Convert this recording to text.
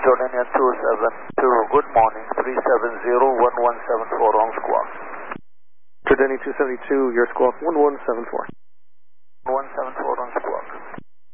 Jordanian 272, good morning, 370-1174 on squawk. Jordanian 272, your squawk 1174.